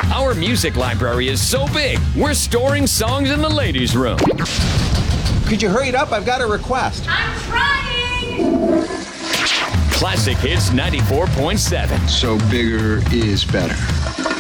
Our music library is so big, we're storing songs in the ladies' room. Could you hurry it up? I've got a request. I'm trying! Classic Hits 94.7. So bigger is better.